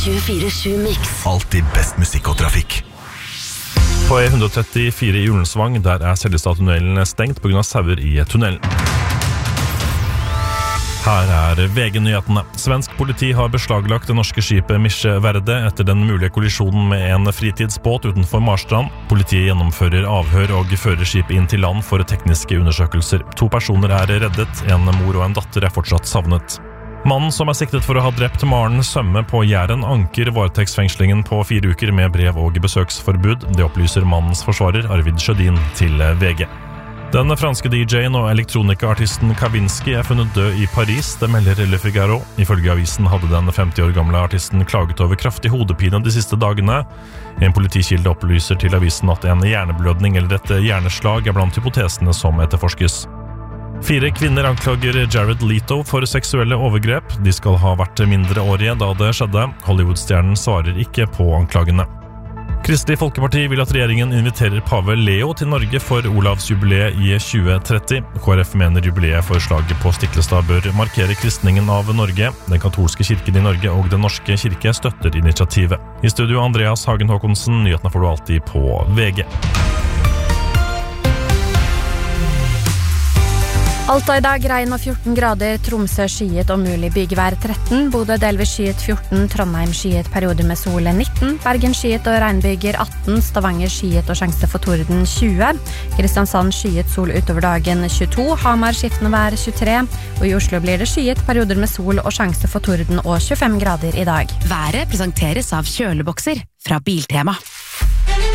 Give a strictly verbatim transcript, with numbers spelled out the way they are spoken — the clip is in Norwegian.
tjuefire sju Mix. Alltid best musikk og trafikk. På E one thirty-four i Ullensvang, der er Seljestad-tunnelen stengt på grunn av sauer i tunnelen. Her er V G-nyhetene. Svensk politi har beslaglagt det norske skipet Misje Verde etter den mulige kollisjonen med en fritidsbåt utenfor Marstrand. Politiet gjennomfører avhør og fører skipet inn til land for tekniske undersøkelser. To personer er reddet, en mor og en datter er fortsatt savnet. Mannen som er siktet for å ha drept Maren Sømme på Jæren anker varetektsfengslingen på fire uker med brev- og besøksforbud. Det opplyser mannens forsvarer Arvid Sjødin til V G. Den franske D J-en og elektronikaartisten Kavinsky er funnet død i Paris, det melder Le Figaro. Ifølge avisen hadde den femti år gamle artisten klaget over kraftig hodepine de siste dagene. En politikilde opplyser til avisen at en hjerneblødning eller et hjerneslag er blant hypotesene som etterforskes. Fire kvinner anklager Jared Leto for seksuelle overgrep. De skal ha vært mindreårige da det skjedde. Hollywood-stjernen svarer ikke på anklagene. Kristelig Folkeparti vil at regjeringen inviterer pave Leo til Norge for Olavsjubileet i tjue tretti. K R F mener jubileet for slaget på Stiklestad bør markere kristningen av Norge. Den katolske kirken i Norge og den norske kirke støtter initiativet. I studio Andreas Hagen Håkonsen, nyhetene får du alltid på V G. Alta i dag regn og fjorten grader, Tromsø skyet og mulig bygevær tretten, Bodø delvis skyet fjorten, Trondheim skyet perioder med sol nitten, Bergen skyet og regnbyger atten, Stavanger skyet og sjanse for torden tjue, Kristiansand skyet sol utover dagen tjueto, Hamar skiftende vær tjuetre, og i Oslo blir det skyet perioder med sol og sjanse for torden og tjuefem grader i dag. Været presenteres av kjølebokser fra Biltema.